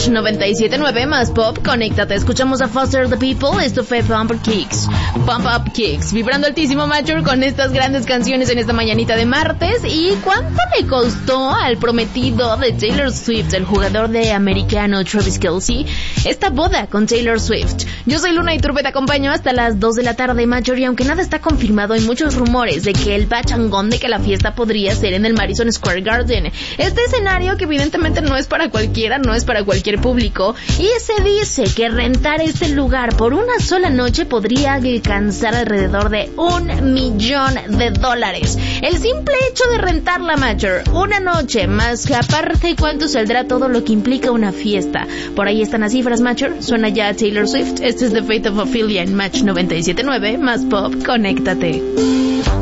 Match 97.9 más pop, conéctate. Escuchamos a Foster the People, esto fue Pump Up Kicks, vibrando altísimo Major con estas grandes canciones en esta mañanita de martes. ¿Y cuánto le costó al prometido de Taylor Swift, el jugador de americano Travis Kelce, esta boda con Taylor Swift? Yo soy Luna Iturbe, te acompaño hasta las 2 de la tarde, Major, y aunque nada está confirmado, hay muchos rumores de que el pachangón, de que la fiesta podría ser en el Madison Square Garden. Este escenario que evidentemente no es para cualquiera, no es para cualquier público, y se dice que rentar este lugar por una sola noche podría alcanzar alrededor de $1 millón. El simple hecho de rentar la Major una noche, más que aparte cuánto saldrá todo lo que implica una fiesta. Por ahí están las cifras, Major. Suena ya Taylor Swift. Este es The Fate of Ophelia en Match 97.9 más pop, conéctate.